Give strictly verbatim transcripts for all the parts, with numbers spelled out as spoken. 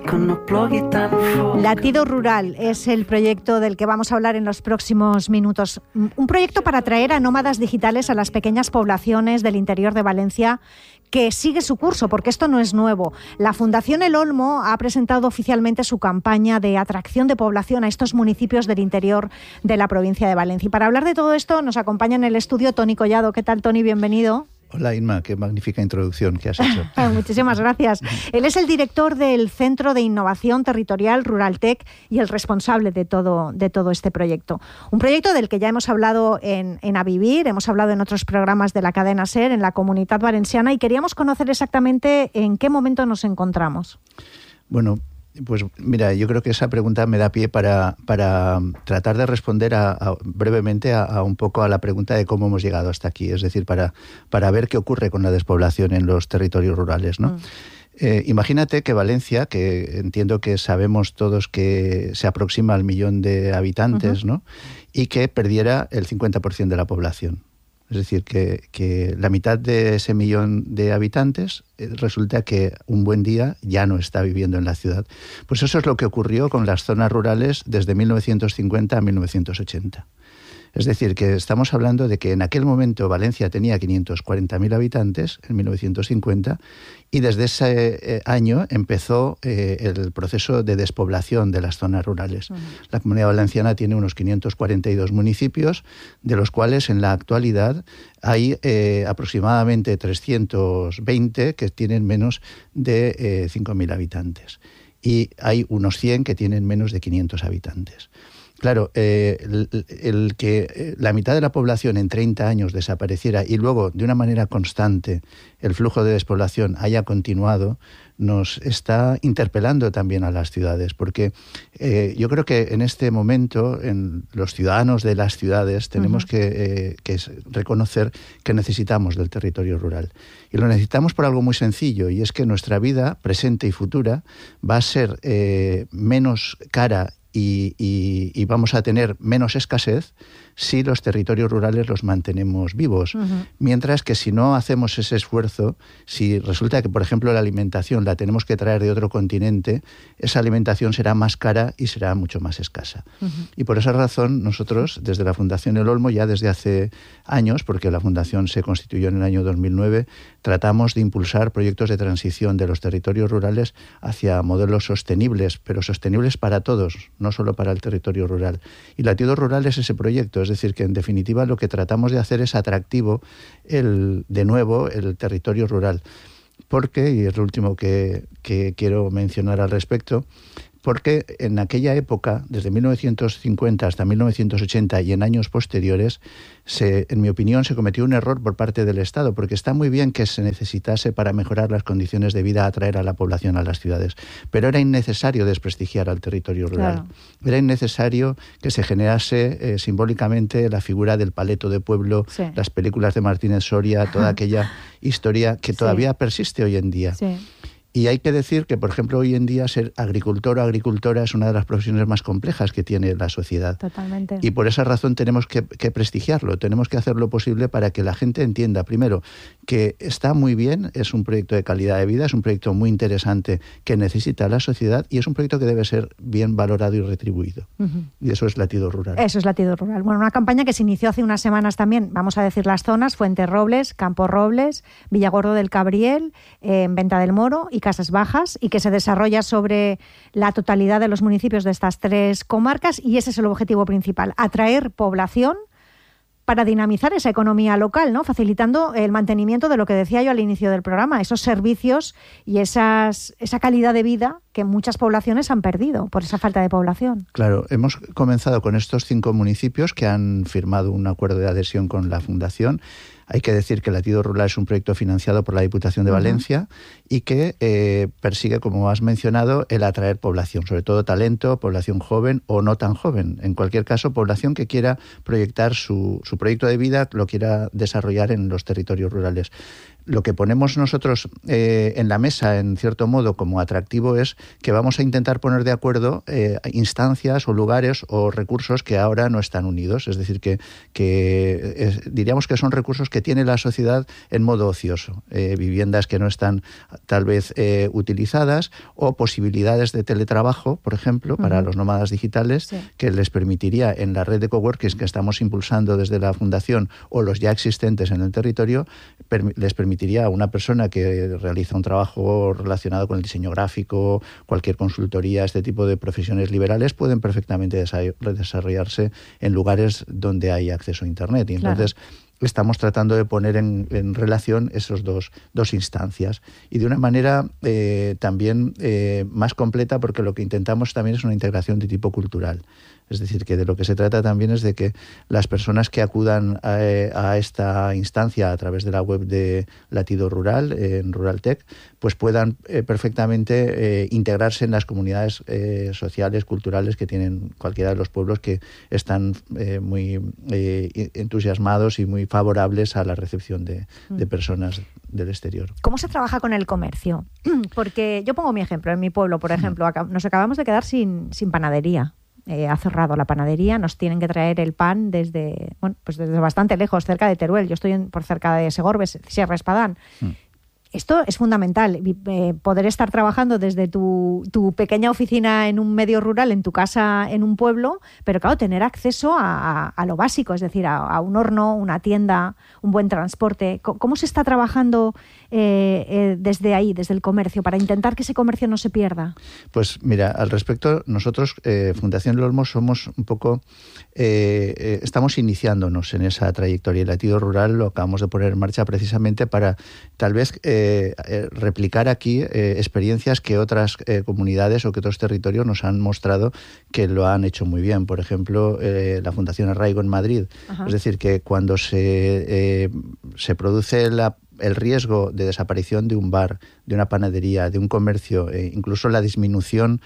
Latido Rural es el proyecto del que vamos a hablar en los próximos minutos. Un proyecto para atraer a nómadas digitales a las pequeñas poblaciones del interior de Valencia, que sigue su curso, porque esto no es nuevo. La Fundación El Olmo ha presentado oficialmente su campaña de atracción de población a estos municipios del interior de la provincia de Valencia. Y para hablar de todo esto nos acompaña en el estudio Toni Collado. ¿Qué tal, Toni? Bienvenido. Hola, Inma, qué magnífica introducción que has hecho. Muchísimas gracias. Él es el director del Centro de Innovación Territorial Ruraltec y el responsable de todo, de todo este proyecto. Un proyecto del que ya hemos hablado en, en A Vivir, hemos hablado en otros programas de la cadena SER, en la Comunitat Valenciana, y queríamos conocer exactamente en qué momento nos encontramos. Bueno, pues mira, yo creo que esa pregunta me da pie para, para tratar de responder a, a, brevemente a, a un poco a la pregunta de cómo hemos llegado hasta aquí, es decir, para, para ver qué ocurre con la despoblación en los territorios rurales, ¿no? Mm. Eh, imagínate que Valencia, que entiendo que sabemos todos que se aproxima al millón de habitantes, uh-huh. ¿no? Y que perdiera el cincuenta por ciento de la población. Es decir, que, que la mitad de ese millón de habitantes eh, resulta que un buen día ya no está viviendo en la ciudad. Pues eso es lo que ocurrió con las zonas rurales desde mil novecientos cincuenta a mil novecientos ochenta. Es decir, que estamos hablando de que en aquel momento Valencia tenía quinientos cuarenta mil habitantes, en mil novecientos cincuenta, y desde ese eh, año empezó eh, el proceso de despoblación de las zonas rurales. Uh-huh. La Comunidad Valenciana tiene unos quinientos cuarenta y dos municipios, de los cuales en la actualidad hay eh, aproximadamente trescientos veinte que tienen menos de eh, cinco mil habitantes. Y hay unos cien que tienen menos de quinientos habitantes. Claro, eh, el, el que la mitad de la población en treinta años desapareciera y luego, de una manera constante, el flujo de despoblación haya continuado, nos está interpelando también a las ciudades, porque eh, yo creo que en este momento, en los ciudadanos de las ciudades, tenemos uh-huh. que, eh, que reconocer que necesitamos del territorio rural. Y lo necesitamos por algo muy sencillo, y es que nuestra vida, presente y futura, va a ser eh, menos cara Y, y, y vamos a tener menos escasez si los territorios rurales los mantenemos vivos. Uh-huh. Mientras que si no hacemos ese esfuerzo, si resulta que, por ejemplo, la alimentación la tenemos que traer de otro continente, esa alimentación será más cara y será mucho más escasa. Uh-huh. Y por esa razón nosotros, desde la Fundación El Olmo, ya desde hace años, porque la Fundación se constituyó en el año dos mil nueve, tratamos de impulsar proyectos de transición de los territorios rurales hacia modelos sostenibles, pero sostenibles para todos, no solo para el territorio rural. Y Latido Rural es ese proyecto, es decir, que en definitiva lo que tratamos de hacer es atractivo el, de nuevo el territorio rural. Porque, y es lo último que, que quiero mencionar al respecto, porque en aquella época, desde mil novecientos cincuenta hasta mil novecientos ochenta y en años posteriores, se, en mi opinión, se cometió un error por parte del Estado, porque está muy bien que se necesitase para mejorar las condiciones de vida atraer a la población a las ciudades, pero era innecesario desprestigiar al territorio rural. Claro. Era innecesario que se generase eh, simbólicamente la figura del paleto de pueblo, sí. las películas de Martínez Soria, toda aquella historia que todavía sí. persiste hoy en día. Sí. Y hay que decir que, por ejemplo, hoy en día ser agricultor o agricultora es una de las profesiones más complejas que tiene la sociedad. Totalmente. Y por esa razón tenemos que, que prestigiarlo, tenemos que hacer lo posible para que la gente entienda, primero, que está muy bien, es un proyecto de calidad de vida, es un proyecto muy interesante que necesita la sociedad y es un proyecto que debe ser bien valorado y retribuido. Uh-huh. Y eso es Latido Rural. Eso es Latido Rural. Bueno, una campaña que se inició hace unas semanas también, vamos a decir las zonas, Fuenterrobles, Campo Robles, Villagordo del Cabriel, eh, Venta del Moro y Casas Bajas, y que se desarrolla sobre la totalidad de los municipios de estas tres comarcas, y ese es el objetivo principal, atraer población para dinamizar esa economía local, ¿no? Facilitando el mantenimiento de lo que decía yo al inicio del programa, esos servicios y esas, esa calidad de vida que muchas poblaciones han perdido por esa falta de población. Claro, hemos comenzado con estos cinco municipios que han firmado un acuerdo de adhesión con la Fundación. Hay que decir que Latido Rural es un proyecto financiado por la Diputación de Valencia uh-huh. y que eh, persigue, como has mencionado, el atraer población, sobre todo talento, población joven o no tan joven. En cualquier caso, población que quiera proyectar su, su proyecto de vida, lo quiera desarrollar en los territorios rurales. Lo que ponemos nosotros eh, en la mesa, en cierto modo, como atractivo, es que vamos a intentar poner de acuerdo eh, instancias o lugares o recursos que ahora no están unidos. Es decir, que, que es, diríamos que son recursos que tiene la sociedad en modo ocioso. Eh, viviendas que no están tal vez eh, utilizadas, o posibilidades de teletrabajo, por ejemplo, para uh-huh. los nómadas digitales, sí. que les permitiría en la red de coworkings que estamos impulsando desde la Fundación o los ya existentes en el territorio, per- les permitiría a una persona que realiza un trabajo relacionado con el diseño gráfico, cualquier consultoría, este tipo de profesiones liberales, pueden perfectamente desarrollarse en lugares donde hay acceso a Internet. Y entonces claro. estamos tratando de poner en, en relación esos dos, dos instancias y de una manera eh, también eh, más completa, porque lo que intentamos también es una integración de tipo cultural. Es decir, que de lo que se trata también es de que las personas que acudan a, a esta instancia a través de la web de Latido Rural, eh, en Ruraltech, pues puedan eh, perfectamente eh, integrarse en las comunidades eh, sociales, culturales que tienen cualquiera de los pueblos que están eh, muy eh, entusiasmados y muy favorables a la recepción de, de personas del exterior. ¿Cómo se trabaja con el comercio? Porque yo pongo mi ejemplo. En mi pueblo, por ejemplo, acá, nos acabamos de quedar sin, sin panadería. Eh, ha cerrado la panadería, nos tienen que traer el pan desde, bueno, pues desde bastante lejos, cerca de Teruel. Yo estoy en, por cerca de Segorbes, Sierra Espadán. Mm. Esto es fundamental, eh, poder estar trabajando desde tu, tu pequeña oficina en un medio rural, en tu casa, en un pueblo, pero claro, tener acceso a, a, a lo básico, es decir, a, a un horno, una tienda, un buen transporte. ¿Cómo se está trabajando eh, eh, desde ahí, desde el comercio, para intentar que ese comercio no se pierda? Pues mira, al respecto, nosotros, eh, Fundación El Olmo, somos un poco, eh, eh, estamos iniciándonos en esa trayectoria. El Latido Rural lo acabamos de poner en marcha precisamente para, tal vez, eh, Eh, eh, replicar aquí eh, experiencias que otras eh, comunidades o que otros territorios nos han mostrado que lo han hecho muy bien. Por ejemplo, eh, la Fundación Arraigo en Madrid. Ajá. Es decir, que cuando se, eh, se produce la el riesgo de desaparición de un bar, de una panadería, de un comercio, eh, incluso la disminución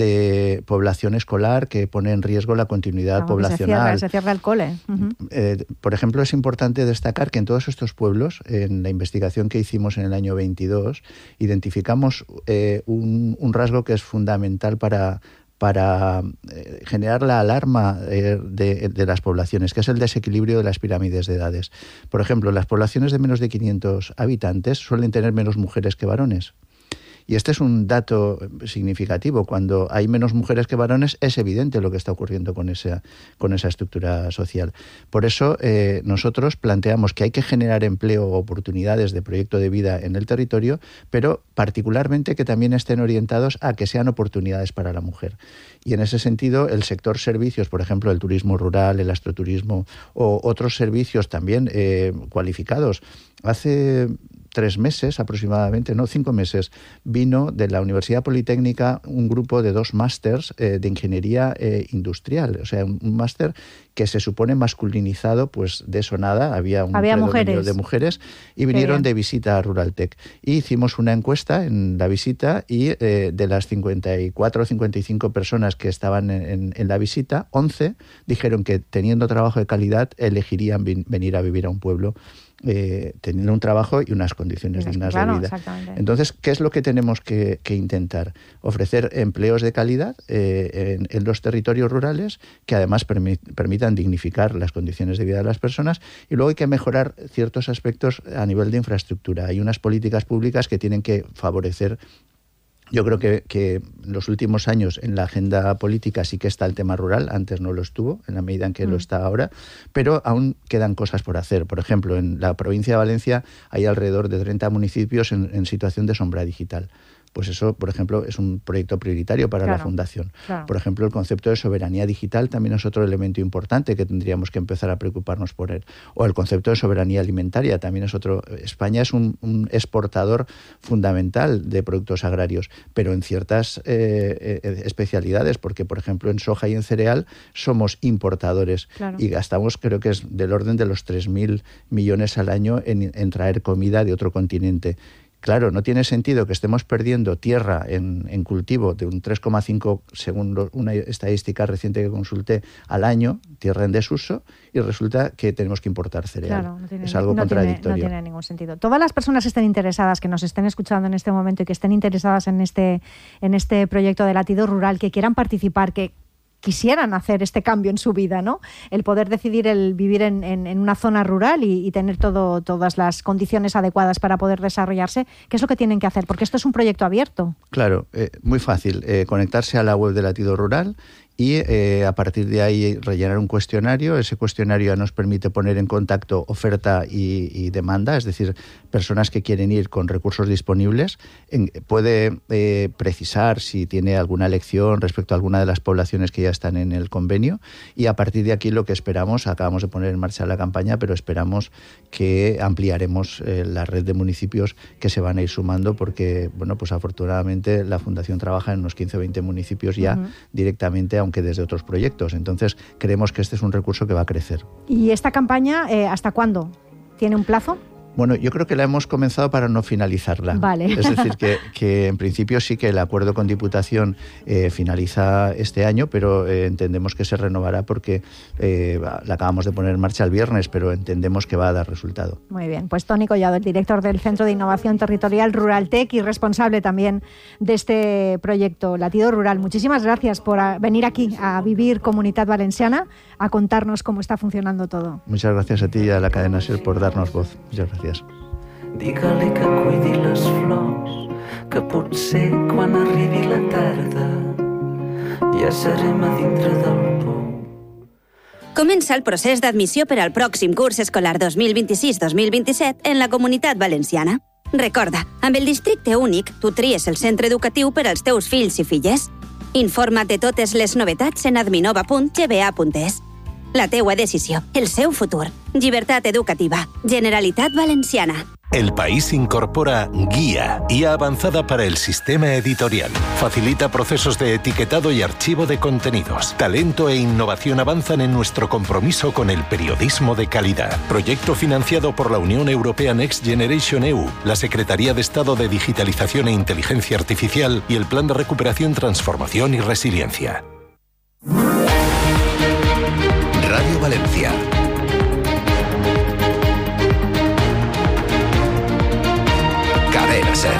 de población escolar que pone en riesgo la continuidad Vamos, poblacional. Se cierra, se cierra el cole. Uh-huh. Eh, por ejemplo, es importante destacar que en todos estos pueblos, en la investigación que hicimos en el año veintidós, identificamos eh, un, un rasgo que es fundamental para... para eh, generar la alarma eh, de, de las poblaciones, que es el desequilibrio de las pirámides de edades. Por ejemplo, las poblaciones de menos de quinientos habitantes suelen tener menos mujeres que varones. Y este es un dato significativo. Cuando hay menos mujeres que varones, es evidente lo que está ocurriendo con esa, con esa estructura social. Por eso eh, nosotros planteamos que hay que generar empleo o oportunidades de proyecto de vida en el territorio, pero particularmente que también estén orientados a que sean oportunidades para la mujer. Y en ese sentido, el sector servicios, por ejemplo, el turismo rural, el astroturismo o otros servicios también eh, cualificados. Hace tres meses aproximadamente, no, cinco meses, vino de la Universidad Politécnica un grupo de dos másters eh, de ingeniería eh, industrial, o sea, un, un máster que se supone masculinizado, pues de eso nada, había un había mujeres. de mujeres y vinieron de visita a Ruraltech. Y hicimos una encuesta en la visita y eh, de las cincuenta y cuatro o cincuenta y cinco personas que estaban en, en, en la visita, once dijeron que teniendo trabajo de calidad elegirían vin, venir a vivir a un pueblo Eh, teniendo un trabajo y unas condiciones es dignas claro, de vida. Entonces, ¿qué es lo que tenemos que, que intentar? Ofrecer empleos de calidad eh, en, en los territorios rurales que además permit, permitan dignificar las condiciones de vida de las personas, y luego hay que mejorar ciertos aspectos a nivel de infraestructura. Hay unas políticas públicas que tienen que favorecer. Yo creo que, que en los últimos años en la agenda política sí que está el tema rural, antes no lo estuvo, en la medida en que mm. lo está ahora, pero aún quedan cosas por hacer. Por ejemplo, en la provincia de Valencia hay alrededor de treinta municipios en, en situación de sombra digital. Pues eso, por ejemplo, es un proyecto prioritario para claro, la Fundación. Claro. Por ejemplo, el concepto de soberanía digital también es otro elemento importante que tendríamos que empezar a preocuparnos por él. O el concepto de soberanía alimentaria también es otro. España es un, un exportador fundamental de productos agrarios, pero en ciertas eh, eh, especialidades, porque, por ejemplo, en soja y en cereal somos importadores claro. y gastamos, creo que es del orden de los tres mil millones al año en, en traer comida de otro continente. Claro, no tiene sentido que estemos perdiendo tierra en, en cultivo de un tres coma cinco, según lo, una estadística reciente que consulté, al año, tierra en desuso, y resulta que tenemos que importar cereal. Claro, no tiene, es algo no contradictorio. Tiene, no tiene ningún sentido. Todas las personas que estén interesadas, que nos estén escuchando en este momento y que estén interesadas en este, en este proyecto de Latido Rural, que quieran participar, que quisieran hacer este cambio en su vida, ¿no? El poder decidir el vivir en, en, en una zona rural y, y tener todo, todas las condiciones adecuadas para poder desarrollarse. ¿Qué es lo que tienen que hacer? Porque esto es un proyecto abierto. Claro, eh, muy fácil. Eh, conectarse a la web de Latido Rural y eh, a partir de ahí rellenar un cuestionario. Ese cuestionario nos permite poner en contacto oferta y, y demanda, es decir, personas que quieren ir con recursos disponibles. En, puede eh, precisar si tiene alguna elección respecto a alguna de las poblaciones que ya están en el convenio, y a partir de aquí lo que esperamos, acabamos de poner en marcha la campaña, pero esperamos que ampliaremos eh, la red de municipios que se van a ir sumando, porque, bueno, pues afortunadamente la Fundación trabaja en unos quince o veinte municipios ya uh-huh. directamente, aunque desde otros proyectos. Entonces, creemos que este es un recurso que va a crecer. ¿Y esta campaña, eh, hasta cuándo? ¿Tiene un plazo? Bueno, yo creo que la hemos comenzado para no finalizarla. Vale. Es decir, que, que en principio sí que el acuerdo con Diputación eh, finaliza este año, pero eh, entendemos que se renovará porque eh, la acabamos de poner en marcha el viernes, pero entendemos que va a dar resultado. Muy bien. Pues Toni Collado, el director del Centro de Innovación Territorial Ruraltec y responsable también de este proyecto Latido Rural. Muchísimas gracias por a, venir aquí a Vivir Comunitat Valenciana a contarnos cómo está funcionando todo. Muchas gracias a ti y a la cadena SER por darnos voz. Muchas gracias. Digue-li que cuidi les flors, que potser quan arribi la tarda ja serem a dintre del pou. Comença el procés d'admissió per al pròxim curs escolar dos mil vint-i-sis dos mil vint-i-set en la Comunitat Valenciana. Recorda, amb el districte únic, tu tries el centre educatiu per als teus fills i filles. Informa't de totes les novetats en adminova punt g b a punt es. La teua decisió, el seu futur. Llibertat educativa. Generalitat Valenciana. El País incorpora Guía, guía avanzada para el sistema editorial. Facilita procesos de etiquetado y archivo de contenidos. Talento e innovación avanzan en nuestro compromiso con el periodismo de calidad. Proyecto financiado por la Unión Europea Next Generation E U, la Secretaría de Estado de Digitalización e Inteligencia Artificial y el Plan de Recuperación, Transformación y Resiliencia. Radio Valencia. Cadena SER.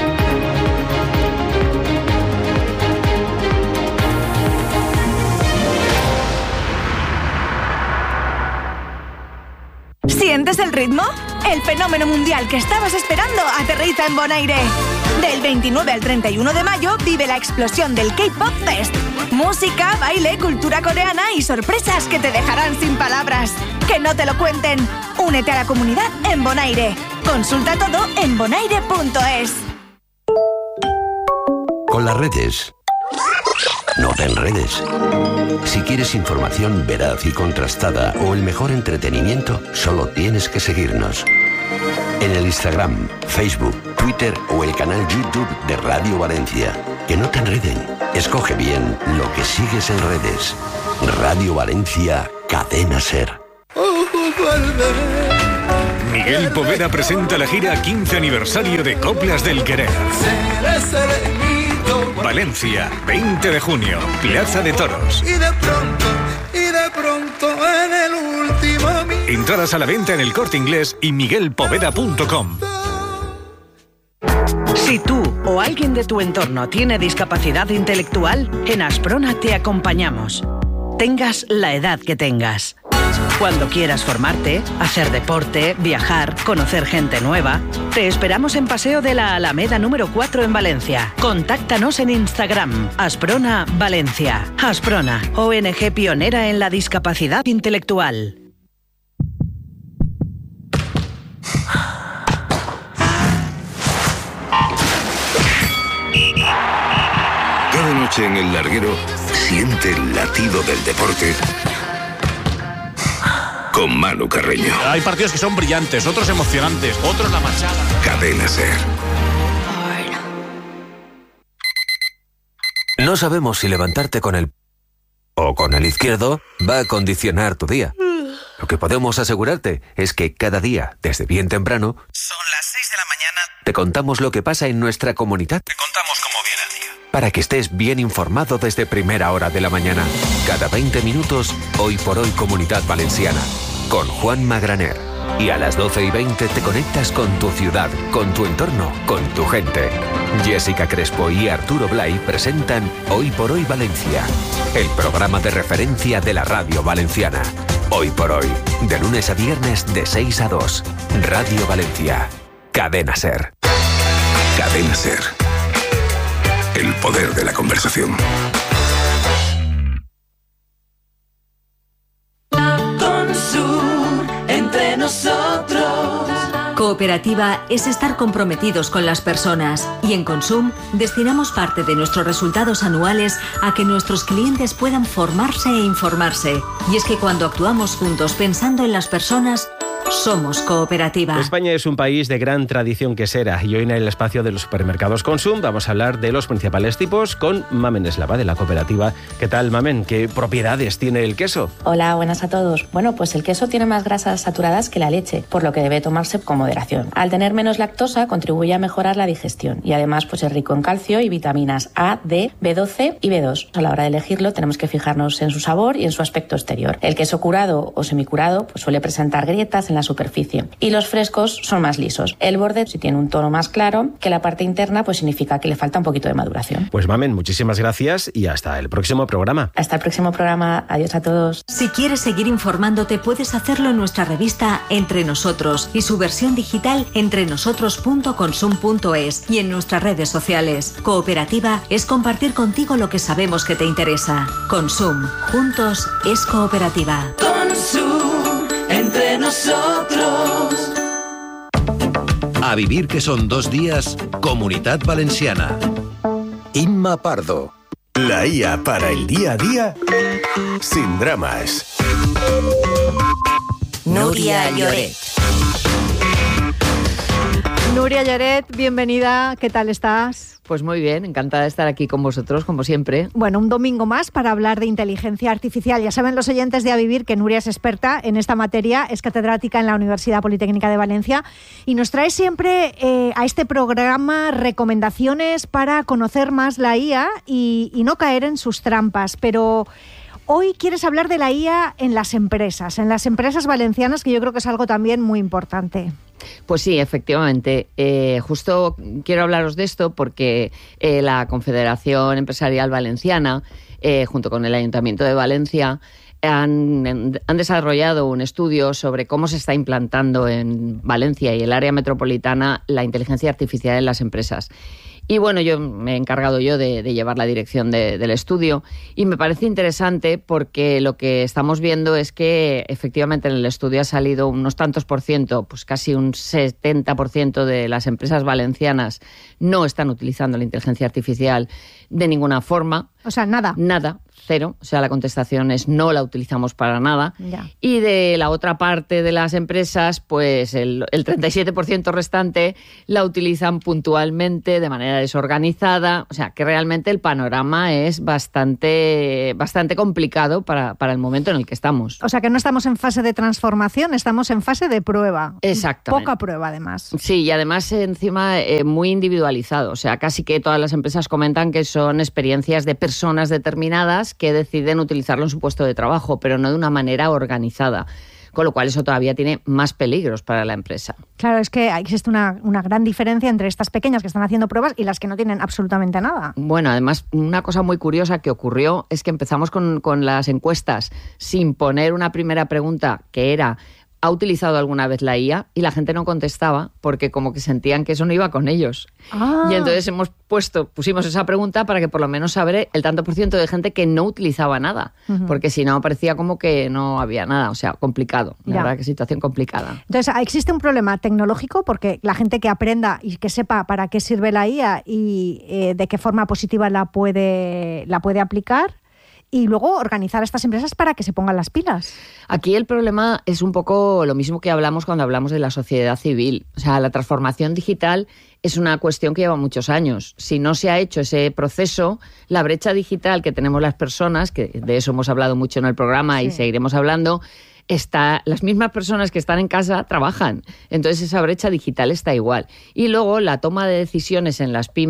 ¿Sientes el ritmo? El fenómeno mundial que estabas esperando aterriza en Bonaire. Del veintinueve al treinta y uno de mayo vive la explosión del K-Pop Fest. Música, baile, cultura coreana y sorpresas que te dejarán sin palabras. Que no te lo cuenten. Únete a la comunidad en Bonaire. Consulta todo en bonaire punto es. Con las redes, no te enredes. Si quieres información veraz y contrastada o el mejor entretenimiento, solo tienes que seguirnos. En el Instagram, Facebook, Twitter o el canal YouTube de Radio Valencia. Que no te enreden. Escoge bien lo que sigues en redes. Radio Valencia, Cadena SER. Miguel Poveda presenta la gira quince aniversario de Coplas del Querer. Valencia, veinte de junio, Plaza de Toros. Y de pronto, y de pronto en el último... Entradas a la venta en El Corte Inglés y miguel poveda punto com. Si tú o alguien de tu entorno tiene discapacidad intelectual, en Asprona te acompañamos. Tengas la edad que tengas. Cuando quieras formarte, hacer deporte, viajar, conocer gente nueva, te esperamos en Paseo de la Alameda número cuatro en Valencia. Contáctanos en Instagram, Asprona Valencia. Asprona, O N G pionera en la discapacidad intelectual. Cada noche en el larguero, siente el latido del deporte con Manu Carreño. Hay partidos que son brillantes, otros emocionantes, otros la machada. Cadena SER. No sabemos si levantarte con el o con el izquierdo va a condicionar tu día. Lo que podemos asegurarte es que cada día, desde bien temprano, son las seis de la mañana, te contamos lo que pasa en nuestra comunidad. Te contamos cómo viene el día. Para que estés bien informado desde primera hora de la mañana. Cada veinte minutos, Hoy por Hoy Comunidad Valenciana. Con Juan Magraner. Y a las doce y veinte te conectas con tu ciudad, con tu entorno, con tu gente. Jessica Crespo y Arturo Blay presentan Hoy por Hoy Valencia, el programa de referencia de la radio valenciana. Hoy por Hoy, de lunes a viernes de seis a dos. Radio Valencia. Cadena SER. Cadena SER. El poder de la conversación. Consum, entre nosotros. Cooperativa es estar comprometidos con las personas y en Consum destinamos parte de nuestros resultados anuales a que nuestros clientes puedan formarse e informarse. Y es que cuando actuamos juntos pensando en las personas, somos cooperativa. España es un país de gran tradición quesera y hoy en el espacio de los supermercados Consum vamos a hablar de los principales tipos con Mamen Eslava de la cooperativa. ¿Qué tal, Mamen? ¿Qué propiedades tiene el queso? Hola, buenas a todos. Bueno, pues el queso tiene más grasas saturadas que la leche, por lo que debe tomarse con moderación. Al tener menos lactosa contribuye a mejorar la digestión y además pues es rico en calcio y vitaminas A, D, B doce y B dos. A la hora de elegirlo tenemos que fijarnos en su sabor y en su aspecto exterior. El queso curado o semicurado pues suele presentar grietas en la superficie y los frescos son más lisos. El borde si tiene un tono más claro que la parte interna, pues significa que le falta un poquito de maduración. Pues Mamen, muchísimas gracias y hasta el próximo programa. Hasta el próximo programa. Adiós a todos. Si quieres seguir informándote, puedes hacerlo en nuestra revista Entre Nosotros y su versión digital entrenosotros punto consum punto es y en nuestras redes sociales. Cooperativa es compartir contigo lo que sabemos que te interesa. Consum. Juntos es cooperativa. Consum, entre nosotros. A vivir que son dos días, Comunitat Valenciana. Inma Pardo. La I A para el día a día, sin dramas. Núria Lloret. Núria Lloret, bienvenida. ¿Qué tal estás? Pues muy bien, encantada de estar aquí con vosotros, como siempre. Bueno, un domingo más para hablar de inteligencia artificial. Ya saben los oyentes de A Vivir que Núria es experta en esta materia, es catedrática en la Universidad Politécnica de Valencia y nos trae siempre eh, a este programa recomendaciones para conocer más la I A y, y no caer en sus trampas. Pero hoy quieres hablar de la I A en las empresas, en las empresas valencianas, que yo creo que es algo también muy importante. Pues sí, efectivamente. Eh, justo quiero hablaros de esto porque eh, la Confederación Empresarial Valenciana, eh, junto con el Ayuntamiento de Valencia, han, han desarrollado un estudio sobre cómo se está implantando en Valencia y el área metropolitana la inteligencia artificial en las empresas. Y bueno, yo me he encargado yo de, de llevar la dirección de, del estudio y me parece interesante porque lo que estamos viendo es que efectivamente en el estudio ha salido unos tantos por ciento, pues casi un setenta por ciento de las empresas valencianas no están utilizando la inteligencia artificial de ninguna forma. O sea, nada. Nada. Cero, o sea, la contestación es no la utilizamos para nada. Ya. Y de la otra parte de las empresas, pues el, el treinta y siete por ciento restante la utilizan puntualmente, de manera desorganizada. O sea, que realmente el panorama es bastante, bastante complicado para, para el momento en el que estamos. O sea, que no estamos en fase de transformación, estamos en fase de prueba. Exactamente. Poca prueba, además. Sí, y además encima eh, muy individualizado. O sea, casi que todas las empresas comentan que son experiencias de personas determinadas que deciden utilizarlo en su puesto de trabajo, pero no de una manera organizada. Con lo cual eso todavía tiene más peligros para la empresa. Claro, es que existe una, una gran diferencia entre estas pequeñas que están haciendo pruebas y las que no tienen absolutamente nada. Bueno, además, una cosa muy curiosa que ocurrió es que empezamos con, con las encuestas sin poner una primera pregunta que era: ¿ha utilizado alguna vez la I A? Y la gente no contestaba porque como que sentían que eso no iba con ellos. Ah. Y entonces hemos puesto, pusimos esa pregunta para que por lo menos saber el tanto por ciento de gente que no utilizaba nada. Uh-huh. Porque si no, parecía como que no había nada. O sea, complicado. La ya. verdad que situación complicada. Entonces, existe un problema tecnológico porque la gente que aprenda y que sepa para qué sirve la I A y eh, de qué forma positiva la puede, la puede aplicar, y luego organizar a estas empresas para que se pongan las pilas. Aquí el problema es un poco lo mismo que hablamos cuando hablamos de la sociedad civil. O sea, la transformación digital es una cuestión que lleva muchos años. Si no se ha hecho ese proceso, la brecha digital que tenemos las personas, que de eso hemos hablado mucho en el programa sí. y seguiremos hablando, está, las mismas personas que están en casa trabajan. Entonces esa brecha digital está igual. Y luego la toma de decisiones en las pymes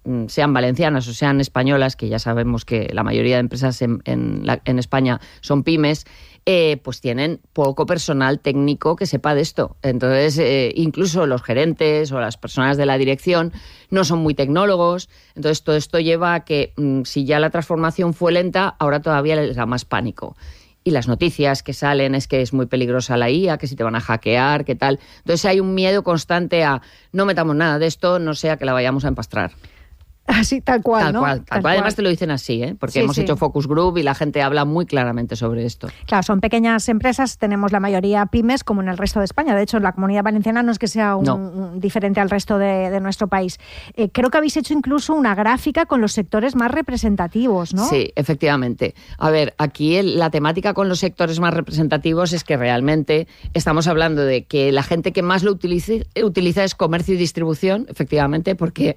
sean valencianas o sean españolas, que ya sabemos que la mayoría de empresas en, en, la, en España son pymes, eh, pues tienen poco personal técnico que sepa de esto. Entonces, eh, incluso los gerentes o las personas de la dirección no son muy tecnólogos. Entonces, todo esto lleva a que mmm, si ya la transformación fue lenta, ahora todavía les da más pánico. Y las noticias que salen es que es muy peligrosa la I A, que si te van a hackear, qué tal. Entonces hay un miedo constante a no metamos nada de esto, no sea que la vayamos a empastrar. Así, tal cual, tal ¿no? Cual, tal, tal cual. Además cual. te lo dicen así, ¿eh? Porque Sí, hemos sí. hecho focus group y la gente habla muy claramente sobre esto. Claro, son pequeñas empresas, tenemos la mayoría pymes como en el resto de España. De hecho, la Comunidad Valenciana no es que sea un, No. un diferente al resto de, de nuestro país. Eh, creo que habéis hecho incluso una gráfica con los sectores más representativos, ¿no? Sí, efectivamente. A ver, aquí el- la temática con los sectores más representativos es que realmente estamos hablando de que la gente que más lo utilice- utiliza es comercio y distribución, efectivamente, porque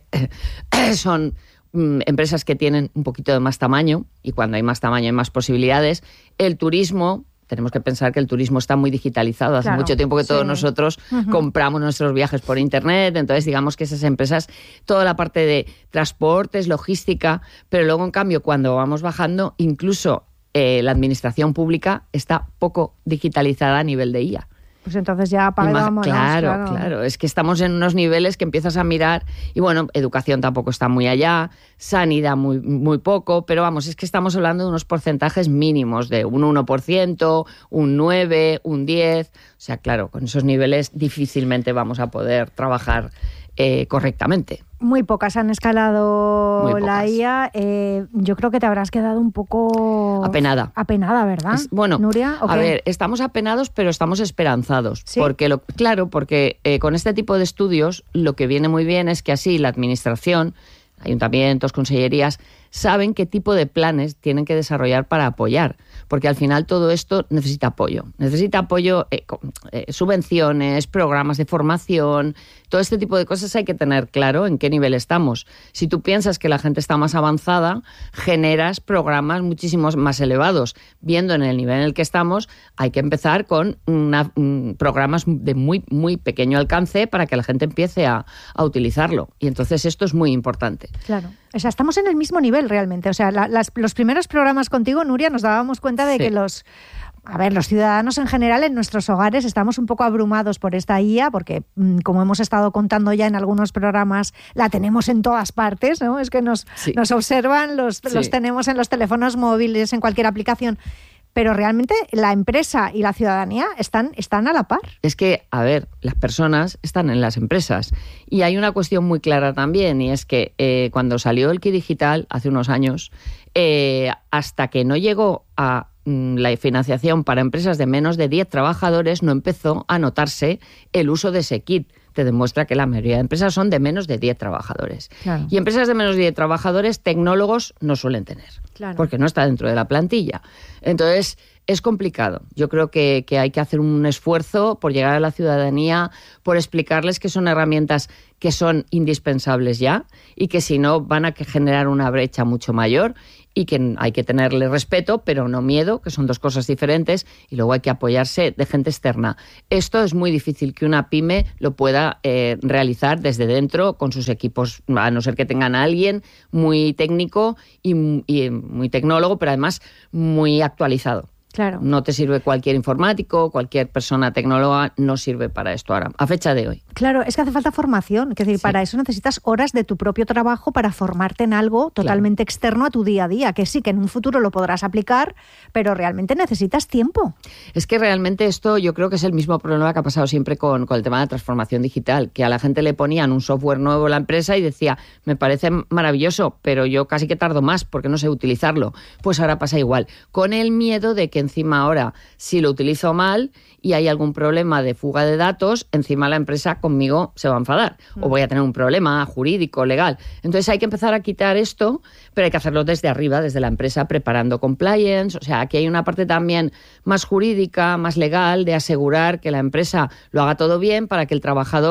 son mm, empresas que tienen un poquito de más tamaño, y cuando hay más tamaño hay más posibilidades. El turismo, tenemos que pensar que el turismo está muy digitalizado. Hace Claro, mucho tiempo que todos sí. nosotros Ujú. compramos nuestros viajes por internet, entonces digamos que esas empresas, toda la parte de transportes, logística, pero luego en cambio cuando vamos bajando, incluso eh, la administración pública está poco digitalizada a nivel de I A. Pues entonces ya apaga y Y más- vámonos, claro, claro, claro. Es que estamos en unos niveles que empiezas a mirar y bueno, educación tampoco está muy allá, sanidad muy, muy poco, pero vamos, es que estamos hablando de unos porcentajes mínimos de un uno por ciento, un nueve por ciento, un diez por ciento. O sea, claro, con esos niveles difícilmente vamos a poder trabajar eh, correctamente. Muy pocas han escalado Muy la pocas. I A. Eh, yo creo que te habrás quedado un poco... Apenada. Apenada, ¿verdad? Es- bueno, Nuria, ¿o a qué? ver, estamos apenados, pero estamos esperanzados. ¿Sí? Porque lo, claro, porque eh, con este tipo de estudios lo que viene muy bien es que así la administración, ayuntamientos, consellerías, saben qué tipo de planes tienen que desarrollar para apoyar. Porque al final todo esto necesita apoyo. Necesita apoyo, eh, co- eh, subvenciones, programas de formación, todo este tipo de cosas hay que tener claro en qué nivel estamos. Si tú piensas que la gente está más avanzada, generas programas muchísimos más elevados. Viendo en el nivel en el que estamos, hay que empezar con una, mm, programas de muy, muy pequeño alcance para que la gente empiece a, a utilizarlo. Y entonces esto es muy importante. Claro. O sea, estamos en el mismo nivel realmente. O sea, la- las- los primeros programas contigo, Nuria, nos dábamos cuenta de Sí. que los... A ver, los ciudadanos en general en nuestros hogares estamos un poco abrumados por esta I A porque, mm, como hemos estado contando ya en algunos programas, la tenemos en todas partes, ¿no? Es que nos, Sí. nos observan, los, Sí. los tenemos en los teléfonos móviles, en cualquier aplicación. Pero realmente la empresa y la ciudadanía están, están a la par. Es que, a ver, las personas están en las empresas. Y hay una cuestión muy clara también, y es que eh, cuando salió el Kit Digital, hace unos años, eh, hasta que no llegó a mm, la financiación para empresas de menos de diez trabajadores, no empezó a notarse el uso de ese kit. Te demuestra que la mayoría de empresas son de menos de diez trabajadores. Claro. Y empresas de menos de diez trabajadores, tecnólogos no suelen tener. Claro. Porque no está dentro de la plantilla. Entonces, es complicado. Yo creo que, que hay que hacer un esfuerzo por llegar a la ciudadanía, por explicarles que son herramientas que son indispensables ya y que si no van a que generar una brecha mucho mayor y que hay que tenerle respeto, pero no miedo, que son dos cosas diferentes, y luego hay que apoyarse de gente externa. Esto es muy difícil que una pyme lo pueda eh, realizar desde dentro con sus equipos, a no ser que tengan a alguien muy técnico y, y muy tecnólogo, pero además muy actualizado. Claro. No te sirve cualquier informático, cualquier persona tecnóloga, no sirve para esto ahora, a fecha de hoy. Claro, es que hace falta formación. Es decir, Sí. para eso necesitas horas de tu propio trabajo para formarte en algo totalmente externo a tu día a día, que sí, que en un futuro lo podrás aplicar, pero realmente necesitas tiempo. Es que realmente esto yo creo que es el mismo problema que ha pasado siempre con, con el tema de la transformación digital, que a la gente le ponían un software nuevo en la empresa y decía, me parece maravilloso, pero yo casi que tardo más porque no sé utilizarlo. Pues ahora pasa igual, con el miedo de que encima ahora, si lo utilizo mal y hay algún problema de fuga de datos, encima la empresa conmigo se va a enfadar o voy a tener un problema jurídico, legal. Entonces hay que empezar a quitar esto, pero hay que hacerlo desde arriba, desde la empresa, preparando compliance. O sea, aquí hay una parte también más jurídica, más legal, de asegurar que la empresa lo haga todo bien para que el trabajador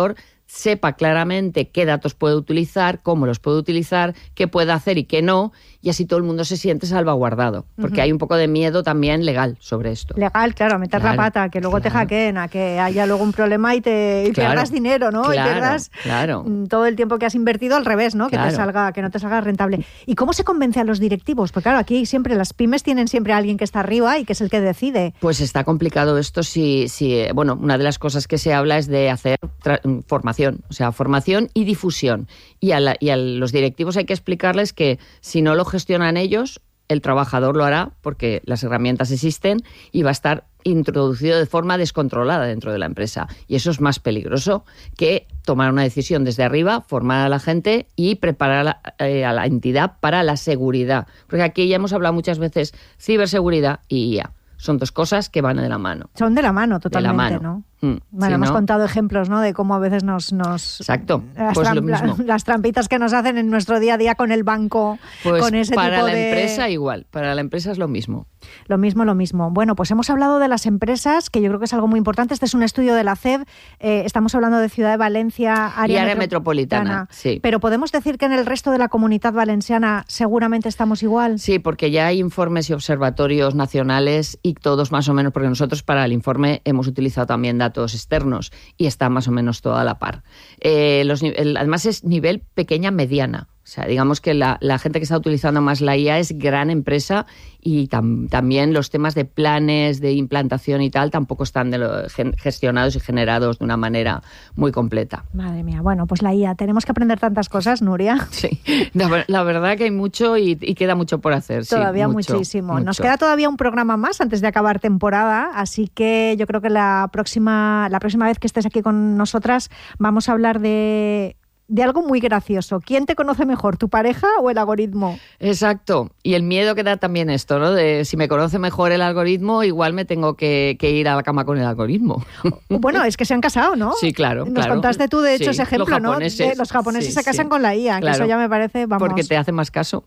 sepa claramente qué datos puede utilizar, cómo los puede utilizar, qué puede hacer y qué no, y así todo el mundo se siente salvaguardado, porque uh-huh. hay un poco de miedo también legal sobre esto. Legal, claro, meter claro, la pata, que luego claro. te hackeen, a que haya luego un problema y te y claro, pierdas dinero, ¿no? Claro, y pierdas claro. todo el tiempo que has invertido al revés, ¿no? Claro. Que te salga, que no te salga rentable. ¿Y cómo se convence a los directivos? Porque claro, aquí siempre las pymes tienen siempre a alguien que está arriba y que es el que decide. Pues está complicado esto si, si bueno, una de las cosas que se habla es de hacer tra- formación, o sea, formación y difusión. Y a, la, y a los directivos hay que explicarles que si no lo gestionan ellos, el trabajador lo hará porque las herramientas existen y va a estar introducido de forma descontrolada dentro de la empresa. Y eso es más peligroso que tomar una decisión desde arriba, formar a la gente y preparar a la, eh, a la entidad para la seguridad. Porque aquí ya hemos hablado muchas veces ciberseguridad y I A. Son dos cosas que van de la mano. Son de la mano, totalmente, de la mano. ¿no? Mm, bueno, sí, hemos ¿no? contado ejemplos, ¿no? De cómo a veces nos... nos Exacto, las, pues tram- lo mismo. las trampitas que nos hacen en nuestro día a día con el banco, pues con ese para tipo la de... empresa igual, para la empresa es lo mismo. Lo mismo, lo mismo. Bueno, pues hemos hablado de las empresas, que yo creo que es algo muy importante. Este es un estudio de la C E B. Eh, estamos hablando de Ciudad de Valencia, área, y área metropolitana. metropolitana. Sí. Pero podemos decir que en el resto de la Comunidad Valenciana seguramente estamos igual. Sí, porque ya hay informes y observatorios nacionales y todos más o menos, porque nosotros para el informe hemos utilizado también datos externos y está más o menos todo a la par. Eh, los, el, además es nivel pequeña-mediana. O sea, digamos que la, la gente que está utilizando más la I A es gran empresa y tam, también los temas de planes, de implantación y tal, tampoco están de lo, gestionados y generados de una manera muy completa. Madre mía, bueno, pues la I A, tenemos que aprender tantas cosas, Nuria. Sí, la, la verdad que hay mucho y, y queda mucho por hacer. Todavía sí, mucho, muchísimo. Mucho. Nos queda todavía un programa más antes de acabar temporada, así que yo creo que la próxima, la próxima vez que estés aquí con nosotras vamos a hablar de... de algo muy gracioso. ¿Quién te conoce mejor, tu pareja o el algoritmo? Exacto. Y el miedo que da también esto, ¿no? De si me conoce mejor el algoritmo, igual me tengo que, que ir a la cama con el algoritmo. Bueno, es que se han casado, ¿no? Sí, claro. Nos claro. contaste tú, de hecho, sí, ese ejemplo, los ¿no? japoneses, De los japoneses sí, se casan sí. con la I A, Claro. que eso ya me parece, vamos... Porque te hace más caso.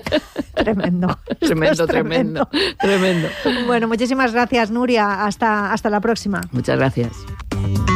Tremendo. tremendo, tremendo, tremendo. Bueno, muchísimas gracias, Nuria. Hasta, hasta la próxima. Muchas gracias.